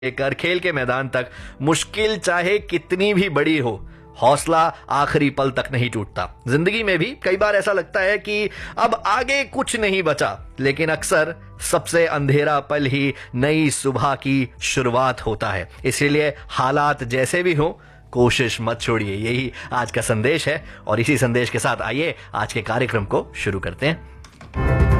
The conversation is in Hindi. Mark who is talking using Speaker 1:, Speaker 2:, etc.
Speaker 1: लेकर खेल के मैदान तक मुश्किल चाहे कितनी भी बड़ी हो, हौसला आखिरी पल तक नहीं टूटता। जिंदगी में भी कई बार ऐसा लगता है कि अब आगे कुछ नहीं बचा, लेकिन अक्सर सबसे अंधेरा पल ही नई सुबह की शुरुआत होता है। इसीलिए हालात जैसे भी हो, कोशिश मत छोड़िए। यही आज का संदेश है और इसी संदेश के साथ आइए आज के कार्यक्रम को शुरू करते हैं।